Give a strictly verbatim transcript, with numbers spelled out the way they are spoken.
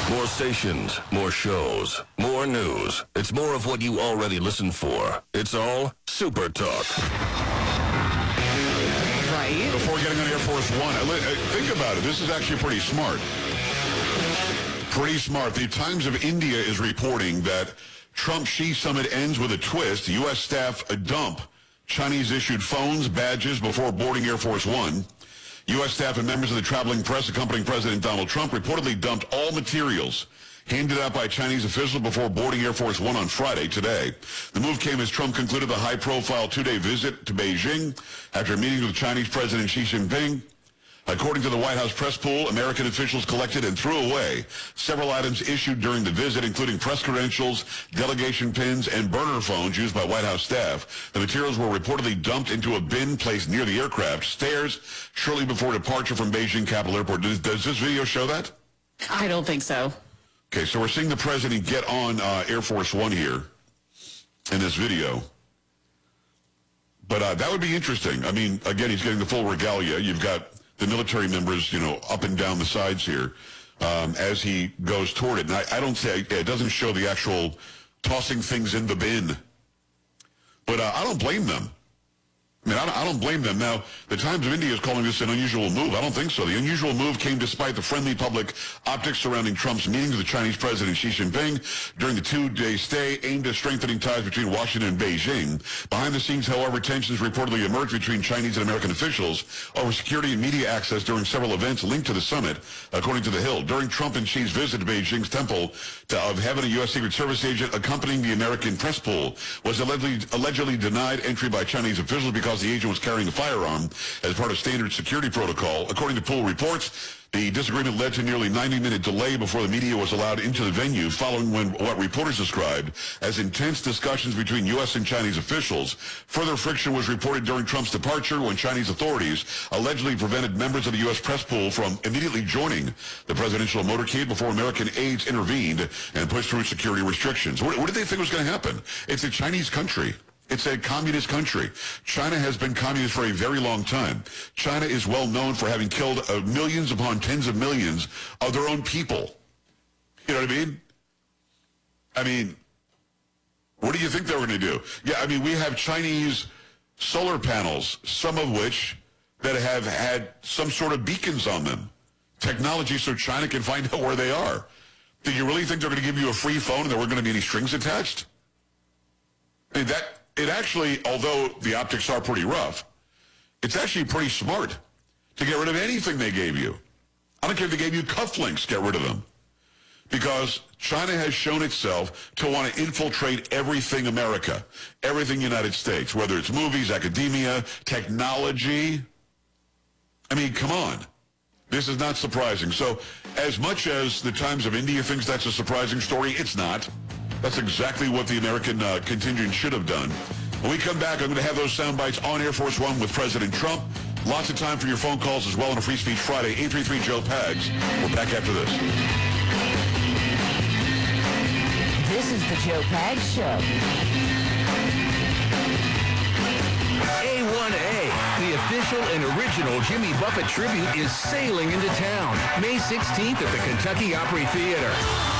More stations, more shows, more news. It's more of what you already listen for. It's all Super Talk. Right. Before getting on Air Force One, I li- I- think about it. This is actually pretty smart. Pretty smart. The Times of India is reporting that Trump-Xi summit ends with a twist. U S staff dump Chinese-issued phones, badges before boarding Air Force One. U S staff and members of the traveling press accompanying President Donald Trump reportedly dumped all materials handed out by Chinese officials before boarding Air Force One on Friday, today. The move came as Trump concluded the high-profile two-day visit to Beijing after meeting with Chinese President Xi Jinping. According to the White House press pool, American officials collected and threw away several items issued during the visit, including press credentials, delegation pins, and burner phones used by White House staff. The materials were reportedly dumped into a bin placed near the aircraft stairs shortly before departure from Beijing Capital Airport. Does, does this video show that? I don't think so. Okay, so we're seeing the president get on uh, Air Force One here in this video. But uh, that would be interesting. I mean, again, he's getting the full regalia. You've got the military members, you know, up and down the sides here um, as he goes toward it. And I, I don't say, it doesn't show the actual tossing things in the bin. But uh, I don't blame them. I mean, I don't, I don't blame them. Now, the Times of India is calling this an unusual move. I don't think so. The unusual move came despite the friendly public optics surrounding Trump's meetings with the Chinese President Xi Jinping during the two-day stay aimed at strengthening ties between Washington and Beijing. Behind the scenes, however, tensions reportedly emerged between Chinese and American officials over security and media access during several events linked to the summit, according to The Hill. During Trump and Xi's visit to Beijing's Temple to, of Heaven, a U S Secret Service agent accompanying the American press pool was allegedly, allegedly denied entry by Chinese officials because the agent was carrying a firearm as part of standard security protocol. According to pool reports, the disagreement led to a nearly ninety-minute delay before the media was allowed into the venue, following when, what reporters described as intense discussions between U S and Chinese officials. Further friction was reported during Trump's departure when Chinese authorities allegedly prevented members of the U S press pool from immediately joining the presidential motorcade before American aides intervened and pushed through security restrictions. What, what did they think was going to happen? It's a Chinese country. It's a communist country. China has been communist for a very long time. China is well known for having killed uh, millions upon tens of millions of their own people. You know what I mean? I mean, what do you think they were going to do? Yeah, I mean, we have Chinese solar panels, some of which that have had some sort of beacons on them. Technology so China can find out where they are. Do you really think they're going to give you a free phone and there weren't going to be any strings attached? I mean, that... It actually, although the optics are pretty rough, it's actually pretty smart to get rid of anything they gave you. I don't care if they gave you cufflinks, get rid of them. Because China has shown itself to want to infiltrate everything America, everything United States, whether it's movies, academia, technology. I mean, come on. This is not surprising. So as much as the Times of India thinks that's a surprising story, it's not. That's exactly what the American uh, contingent should have done. When we come back, I'm going to have those sound bites on Air Force One with President Trump. Lots of time for your phone calls as well on a Free Speech Friday. eight three three Joe Pags. We're back after this. This is the Joe Pags Show. A one A, the official and original Jimmy Buffett tribute, is sailing into town May sixteenth at the Kentucky Opry Theater.